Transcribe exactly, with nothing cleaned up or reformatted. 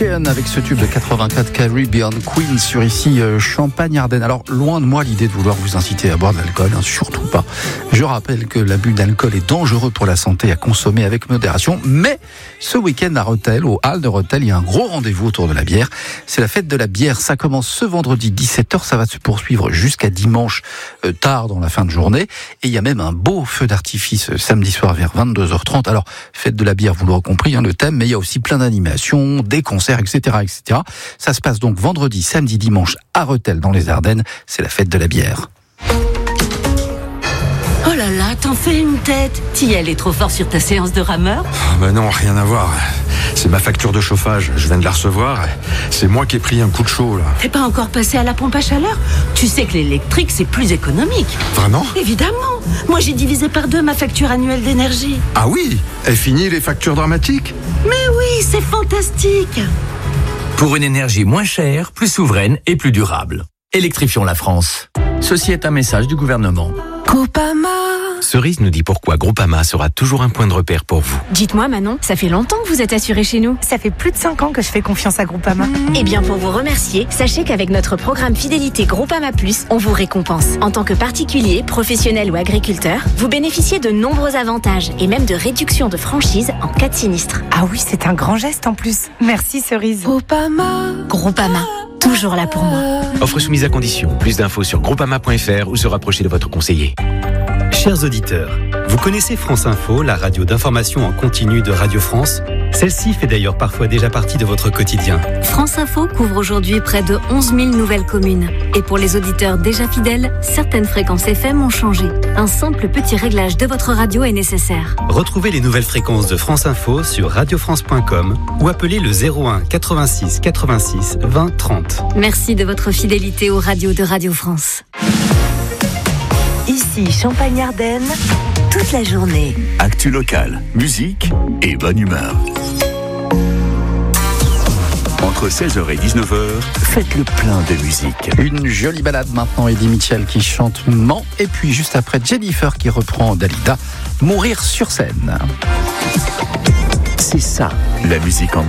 Sheehan avec ce tube de quatre-vingt-quatre, Caribbean Queen, sur ici euh, Champagne-Ardenne. Alors, loin de moi l'idée de vouloir vous inciter à boire de l'alcool, hein, surtout pas. Je rappelle que l'abus d'alcool est dangereux pour la santé, à consommer avec modération. Mais ce week-end à Rethel, au Hall de Rethel, il y a un gros rendez-vous autour de la bière. C'est la fête de la bière. Ça commence ce vendredi dix-sept heures. Ça va se poursuivre jusqu'à dimanche euh, tard dans la fin de journée. Et il y a même un beau feu d'artifice euh, samedi soir vers vingt-deux heures trente. Alors, fête de la bière, vous l'aurez compris, hein, le thème, mais il y a aussi plein d'animations, des concerts, et cetera, et cetera. Ça se passe donc vendredi, samedi, dimanche à Rethel dans les Ardennes. C'est la fête de la bière. Oh là là, t'en fais une tête. T'y allais trop fort sur ta séance de rameur? Ah bah non, rien à voir. C'est ma facture de chauffage, je viens de la recevoir. C'est moi qui ai pris un coup de chaud là. T'es pas encore passé à la pompe à chaleur? Tu sais que l'électrique c'est plus économique. Vraiment? Évidemment. Moi j'ai divisé par deux ma facture annuelle d'énergie. Ah oui? Est fini les factures dramatiques? Mais oui, c'est fantastique. Pour une énergie moins chère, plus souveraine et plus durable. Électrifions la France. Ceci est un message du gouvernement. Groupama. Cerise nous dit pourquoi Groupama sera toujours un point de repère pour vous. Dites-moi Manon, ça fait longtemps que vous êtes assurée chez nous. Ça fait plus de cinq ans que je fais confiance à Groupama. Mmh. Eh bien pour vous remercier, sachez qu'avec notre programme Fidélité Groupama Plus, on vous récompense. En tant que particulier, professionnel ou agriculteur, vous bénéficiez de nombreux avantages et même de réductions de franchise en cas de sinistre. Ah oui, c'est un grand geste en plus. Merci Cerise. Groupama. Groupama. Toujours là pour moi. Offre soumise à condition. Plus d'infos sur groupama point f r ou se rapprocher de votre conseiller. Chers auditeurs, vous connaissez France Info, la radio d'information en continu de Radio France? Celle-ci fait d'ailleurs parfois déjà partie de votre quotidien. France Info couvre aujourd'hui près de onze mille nouvelles communes. Et pour les auditeurs déjà fidèles, certaines fréquences F M ont changé. Un simple petit réglage de votre radio est nécessaire. Retrouvez les nouvelles fréquences de France Info sur radio france point com ou appelez le zéro un quatre-vingt-six quatre-vingt-six vingt trente. Merci de votre fidélité aux radios de Radio France. Ici Champagne-Ardenne, toute la journée. Actu locale, musique et bonne humeur. Entre seize heures et dix-neuf heures, faites le plein de musique. Une jolie balade maintenant, Eddie Mitchell qui chante Mans. Et puis juste après, Jennifer qui reprend Dalida, Mourir sur scène. C'est ça, la musique en mode.